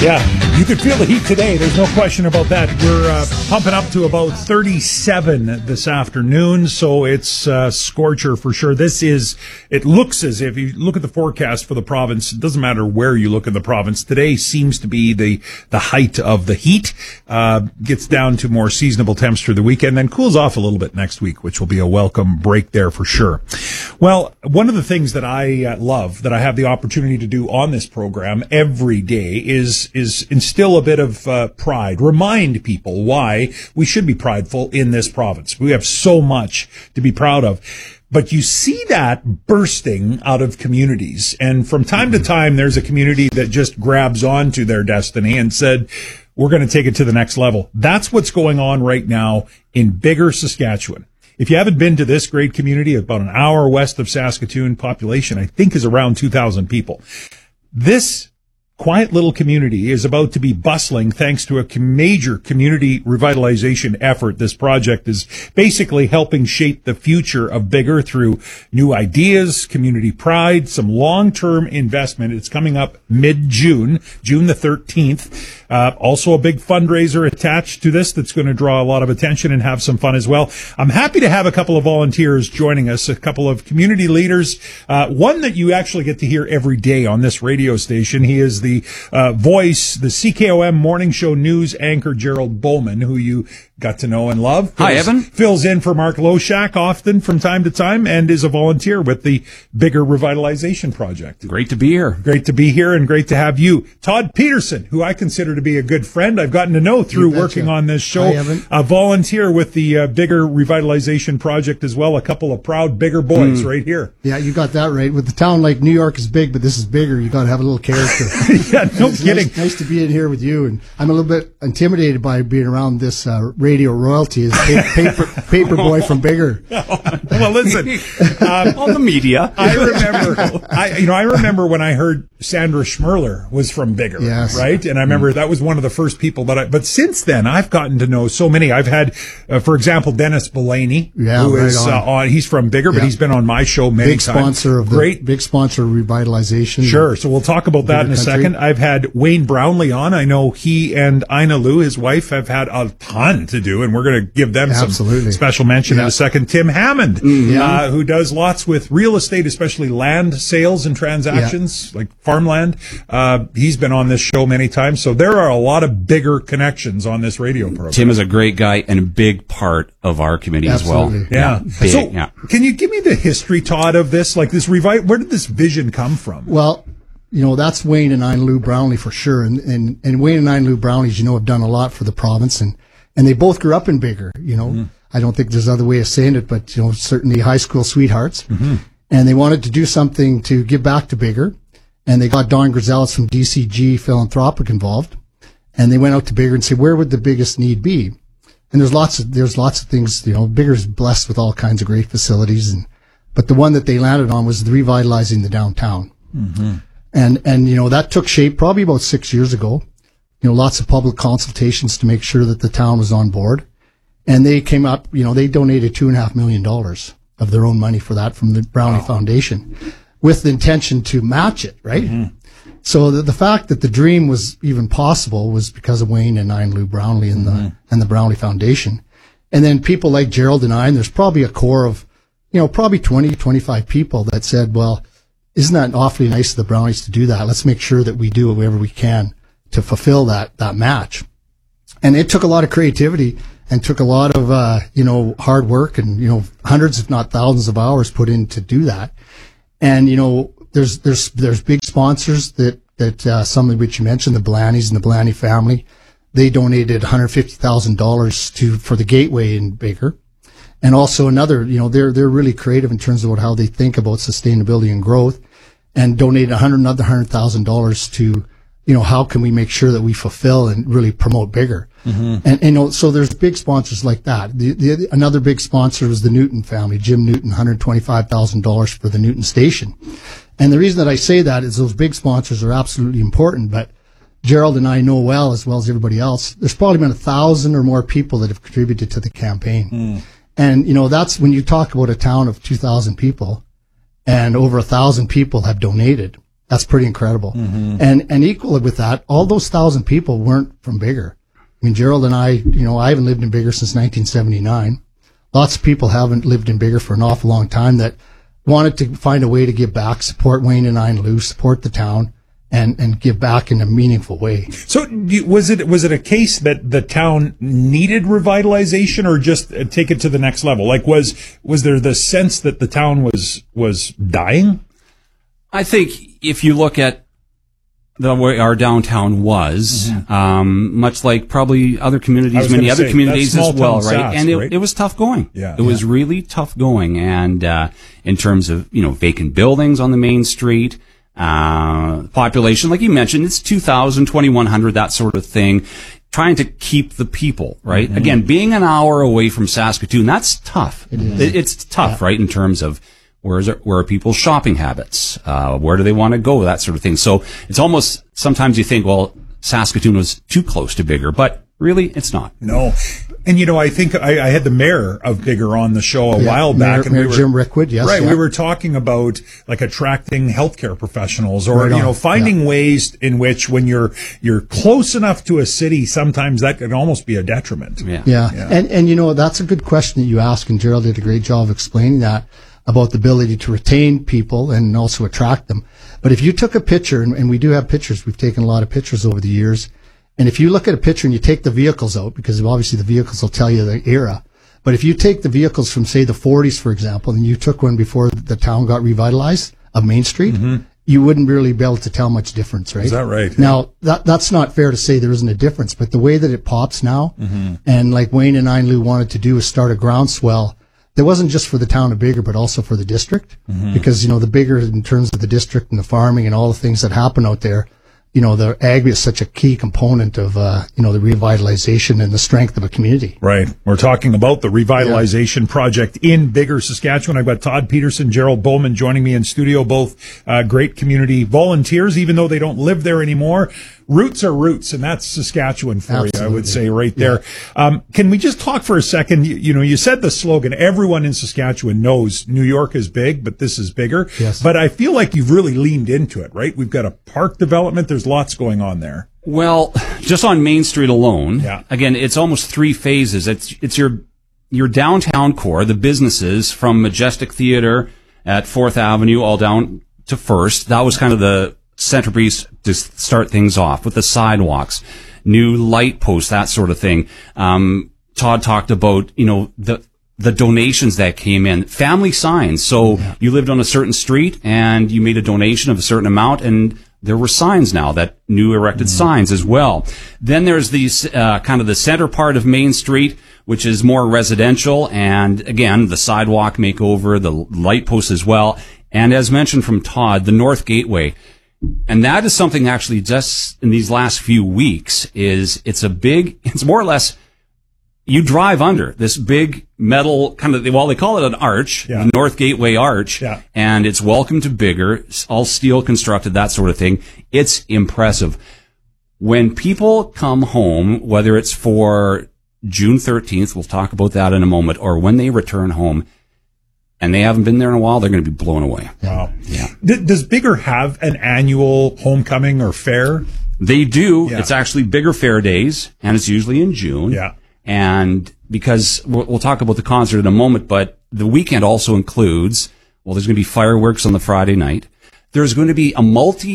Yeah, you could feel the heat today. There's no question about that. We're pumping up to about 37 this afternoon, so it's scorcher for sure. It looks as if you look at the forecast for the province, it doesn't matter where you look in the province. Today seems to be the height of the heat. Gets down to more seasonable temps through the weekend, then cools off a little bit next week, which will be a welcome break there for sure. Well, one of the things that I love, that I have the opportunity to do on this program every day is instill a bit of pride, remind people why we should be prideful in this province. We have so much to be proud of. But you see that bursting out of communities. And from time to time, there's a community that just grabs onto their destiny and said, we're going to take it to the next level. That's what's going on right now in Biggar, Saskatchewan. If you haven't been to this great community, about an hour west of Saskatoon, population, I think, is around 2,000 people. This quiet little community is about to be bustling thanks to a major community revitalization effort. This project is basically helping shape the future of Biggar through new ideas, community pride, some long-term investment. It's coming up mid-June, June the 13th. Also a big fundraiser attached to this that's going to draw a lot of attention and have some fun as well. I'm happy to have a couple of volunteers joining us, a couple of community leaders. One that you actually get to hear every day on this radio station. He is the voice, the CKOM morning show news anchor, Gerald Bowman, who you got to know and love. Hi, Evan. Fills in for Mark Loshak often from time to time and is a volunteer with the Biggar Revitalization Project. Great to be here. Great to be here and great to have you. Todd Peterson, who I consider to be a good friend. I've gotten to know through working on this show. Hi, Evan. A volunteer with the Biggar Revitalization Project as well. A couple of proud Biggar boys right here. Yeah, you got that right. With the town like New York is big, but this is bigger. You got to have a little character. Yeah, no kidding. Nice to be in here with you. And I'm a little bit intimidated by being around this radio royalty as paper boy from Biggar. Well, listen, on the media. I remember when I heard Sandra Schmerler was from Biggar, yes. Right? And I remember that was one of the first people but since then I've gotten to know so many. I've had, for example, Dennis Belaney, who is on. He's from Biggar, but he's been on my show many big times. Big sponsor of revitalization. Sure. So we'll talk about that in a second. I've had Wayne Brownlee on. I know he and Ina Lou, his wife, have had a ton to do, and we're going to give them some special mention in a second. Tim Hammond, who does lots with real estate, especially land sales and transactions, like farmland. He's been on this show many times. So there are a lot of Biggar connections on this radio program. Tim is a great guy and a big part of our community as well. Yeah. Can you give me the history, Todd, of this? Like this where did this vision come from? Well, that's Wayne and Ina Lou Brownlee for sure. And Wayne and Ina Lou Brownlee, have done a lot for the province. And they both grew up in Biggar, I don't think there's other way of saying it, but, certainly high school sweethearts. Mm-hmm. And they wanted to do something to give back to Biggar. And they got Don Griselles from DCG Philanthropic involved. And they went out to Biggar and said, where would the biggest need be? And there's lots of things, Biggar's blessed with all kinds of great facilities. But the one that they landed on was revitalizing the downtown. Mm-hmm. And that took shape probably about 6 years ago. Lots of public consultations to make sure that the town was on board. And they came up, they donated $2.5 million of their own money for that from the Brownlee Foundation with the intention to match it, right? Mm-hmm. So the fact that the dream was even possible was because of Wayne and Ina Lou Brownlee and the Brownlee Foundation. And then people like Gerald and I, and there's probably a core of, probably 20, 25 people that said, well, isn't that awfully nice of the Brownies to do that? Let's make sure that we do whatever we can to fulfill that match. And it took a lot of creativity and took a lot of, hard work and, hundreds, if not thousands of hours put in to do that. And, there's big sponsors that some of which you mentioned, the Blannies and the Blanny family. They donated $150,000 for the Gateway in Biggar. And also another, they're really creative in terms of how they think about sustainability and growth, and donated another $100,000 to, how can we make sure that we fulfill and really promote Biggar? Mm-hmm. And so there's big sponsors like that. Another big sponsor was the Newton family, Jim Newton, $125,000 for the Newton station. And the reason that I say that is those big sponsors are absolutely important, but Gerald and I know well as everybody else, there's probably been 1,000 or more people that have contributed to the campaign. Mm. And, that's when you talk about a town of 2,000 people and over 1,000 people have donated. That's pretty incredible. And equally with that, all those 1,000 people weren't from Biggar. I mean, Gerald and I, I haven't lived in Biggar since 1979. Lots of people haven't lived in Biggar for an awful long time that wanted to find a way to give back, support Wayne and I and Lou, support the town, and give back in a meaningful way. So was it a case that the town needed revitalization, or just take it to the next level? Like, was there the sense that the town was dying? I think if you look at the way our downtown was, much like probably other communities, many other communities as well, right? And it was tough going. Yeah. It was really tough going. And in terms of, vacant buildings on the main street, population, like you mentioned, it's 2,000, 2,100, that sort of thing. Trying to keep the people, right? Again, being an hour away from Saskatoon, that's tough. It's tough, right? In terms of where are people's shopping habits? Where do they want to go? That sort of thing. So it's almost, sometimes you think, well, Saskatoon was too close to Biggar, but really it's not. No. And, I think I had the mayor of Biggar on the show a while back. Mayor Jim Rickwood, yes. Right. Yeah. We were talking about like attracting healthcare professionals or, finding ways in which when you're close enough to a city, sometimes that can almost be a detriment. Yeah. And that's a good question that you ask, and Gerald did a great job of explaining that about the ability to retain people and also attract them. But if you took a picture, and we do have pictures, we've taken a lot of pictures over the years, and if you look at a picture and you take the vehicles out, because obviously the vehicles will tell you the era, but if you take the vehicles from, say, the 40s, for example, and you took one before the town got revitalized of Main Street, you wouldn't really be able to tell much difference, right? Is that right? Now, that's not fair to say there isn't a difference, but the way that it pops now, and like Wayne and I and Lou wanted to do is start a groundswell. That wasn't just for the town of Biggar, but also for the district, because, the Biggar, in terms of the district and the farming and all the things that happen out there, the ag is such a key component of, the revitalization and the strength of a community. Right. We're talking about the revitalization project in Biggar, Saskatchewan. I've got Todd Peterson, Gerald Bowman joining me in studio, both great community volunteers, even though they don't live there anymore. Roots are roots, and that's Saskatchewan for Absolutely. you, I would say, right there. Can we just talk for a second? You said the slogan, everyone in Saskatchewan knows New York is big, but this is bigger. Yes. But I feel like you've really leaned into it, right? We've got a park development. There's lots going on there. Well, just on Main Street alone, Yeah. again, it's almost three phases. It's your downtown core, the businesses from Majestic Theater at 4th Avenue all down to First. That was kind of the centerpiece to start things off with the sidewalks, new light posts, that sort of thing. Todd talked about, the donations that came in, family signs. So you lived on a certain street and you made a donation of a certain amount, and there were signs now, that new erected signs as well. Then there's these, kind of the center part of Main Street, which is more residential. And again, the sidewalk makeover, the light posts as well. And as mentioned from Todd, the North Gateway. And that is something actually just in these last few weeks it's more or less, you drive under this big metal kind of, they call it an arch, the North Gateway Arch, and it's welcome to Biggar, all steel constructed, that sort of thing. It's impressive. When people come home, whether it's for June 13th, we'll talk about that in a moment, or when they return home, and they haven't been there in a while, they're going to be blown away. Wow. Yeah. Does Biggar have an annual homecoming or fair? They do. Yeah. It's actually Biggar Fair Days, and it's usually in June. Yeah. And because we'll talk about the concert in a moment, but the weekend also includes, there's going to be fireworks on the Friday night. There's going to be a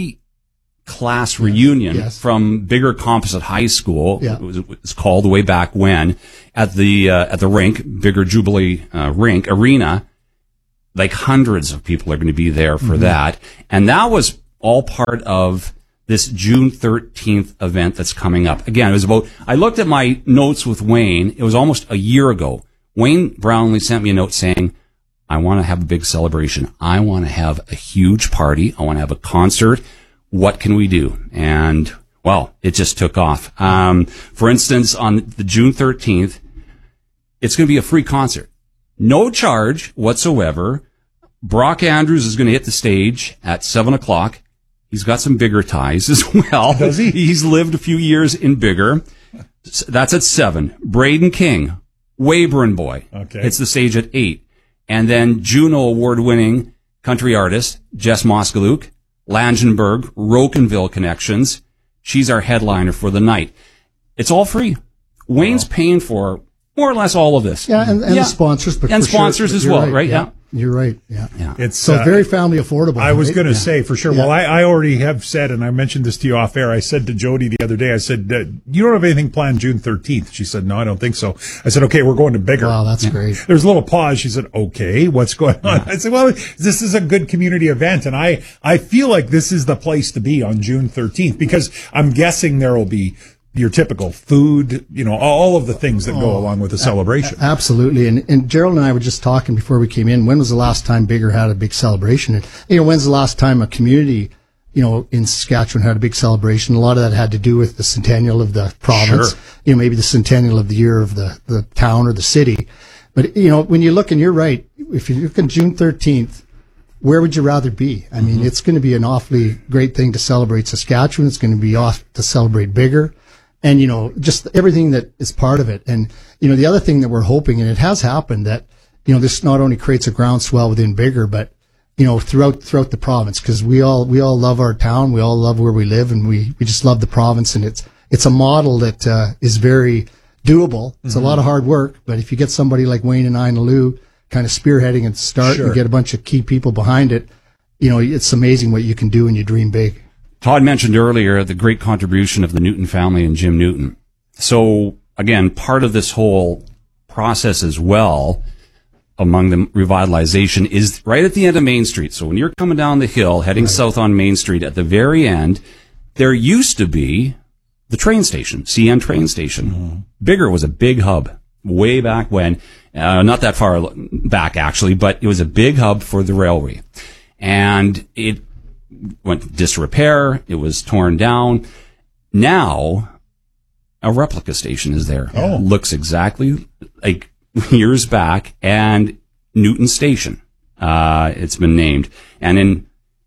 multi-class reunion from Biggar Composite High School. Yeah. It was called way back when at the rink, Biggar Jubilee Rink Arena. Like hundreds of people are going to be there for that. And that was all part of this June 13th event that's coming up. Again, I looked at my notes with Wayne. It was almost a year ago. Wayne Brownlee sent me a note saying, I want to have a big celebration. I want to have a huge party. I want to have a concert. What can we do? And, it just took off. For instance, on the June 13th, it's going to be a free concert. No charge whatsoever. Brock Andrews is going to hit the stage at 7:00. He's got some Biggar ties as well. Does he? He's lived a few years in Biggar. That's at 7. Braden King, Weyburn Boy, hits the stage at 8. And then Juno award-winning country artist Jess Moskalouk, Langenberg, Rokenville connections. She's our headliner for the night. It's all free. Wayne's paying for more or less all of this. Yeah, and the sponsors. But and for sponsors sure, as well, right? Yeah. You're right. Yeah. It's So very family affordable. I was right? going to say for sure. Well, I already have said, and I mentioned this to you off air. I said to Jody the other day, I said, you don't have anything planned June 13th. She said, no, I don't think so. I said, okay, we're going to Bigger. Wow, that's great. There's a little pause. She said, okay, what's going on? I said, well, this is a good community event. And I feel like this is the place to be on June 13th because I'm guessing there will be your typical food, all of the things that go along with the celebration. Absolutely. And Gerald and I were just talking before we came in. When was the last time Bigger had a big celebration? And, when's the last time a community, in Saskatchewan had a big celebration? A lot of that had to do with the centennial of the province, Sure. Maybe the centennial of the year of the town or the city. But, when you look, and you're right, if you look at June 13th, where would you rather be? I mean, it's going to be an awfully great thing to celebrate Saskatchewan. It's going to be off to celebrate Bigger. And, just everything that is part of it. And, the other thing that we're hoping, and it has happened, that, this not only creates a groundswell within Bigger, but, throughout the province, because we all love our town. We all love where we live, and we just love the province. And it's a model that, is very doable. It's a lot of hard work, but if you get somebody like Wayne and Ina Lou kind of spearheading at the start, Sure. and get a bunch of key people behind it, it's amazing what you can do when you dream big. Todd mentioned earlier the great contribution of the Newton family and Jim Newton. So, again, part of this whole process as well, among the revitalization, is right at the end of Main Street. So when you're coming down the hill, heading south on Main Street, at the very end, there used to be the train station, CN train station. Mm-hmm. Bigger was a big hub way back when, not that far back actually, but it was a big hub for the railway. And it went disrepair. It was torn down. Now, a replica station is there. Oh. Looks exactly like years back, and Newton Station, it's been named. And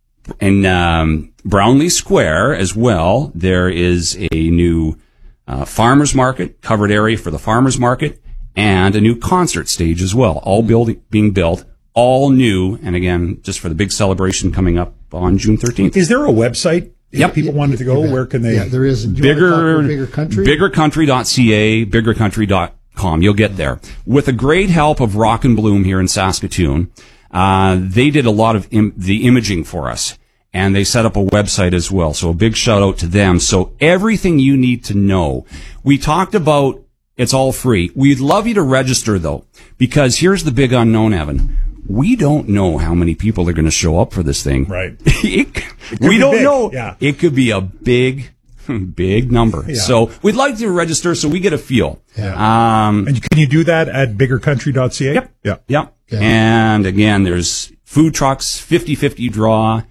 in Brownlee Square as well, there is a new farmers market, covered area for the farmers market, and a new concert stage as well, all being built, all new, and again, just for the big celebration coming up on June 13th. Is there a website? Yep. If people wanted to go, where can they? Yeah, there is. Do you want to talk about Bigger Country? Biggercountry.ca, biggercountry.com. You'll get there. With the great help of Rock and Bloom here in Saskatoon, they did a lot of the imaging for us, and they set up a website as well. So a big shout out to them. So everything you need to know. We talked about it's all free. We'd love you to register though, because here's the big unknown, Evan. We don't know how many people are going to show up for this thing. Right. We don't big. know. Yeah. It could be a big number. Yeah. So we'd like to register so we get a feel. Yeah. And can you do that at biggercountry.ca? Yep. Yeah. Yep. Yeah. And again, there's food trucks, 50-50 draw,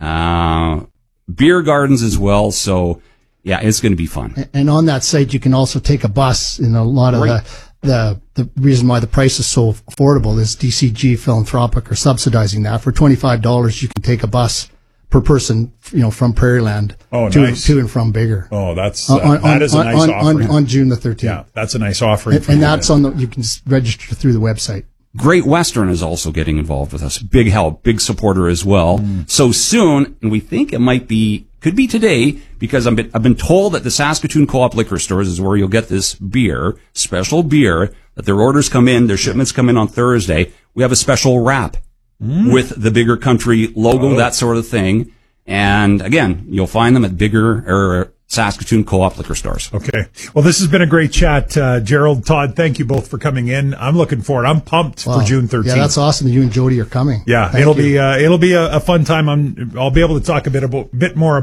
beer gardens as well. So yeah, it's going to be fun. And on that site, you can also take a bus. A lot of the reason why the price is so affordable is DCG Philanthropic are subsidizing that. For $25, you can take a bus per person, from Prairieland to and from Bigger. Oh, that is a nice offering. On June the 13th. Yeah, that's a nice offering. And that's you can register through the website. Great Western is also getting involved with us. Big help, big supporter as well. So soon, and we think could be today, because I've been told that the Saskatoon Co-op liquor stores is where you'll get this special beer, that their orders come in, their shipments come in on Thursday. We have a special wrap with the Bigger Country logo, that sort of thing. And again, you'll find them at Saskatoon Co-op liquor stores. Okay. Well, this has been a great chat. Gerald, Todd, thank you both for coming in. I'm looking forward. I'm pumped for June 13th. Yeah, that's awesome that you and Jody are coming. Yeah, it'll be a fun time. I'll be able to talk a bit more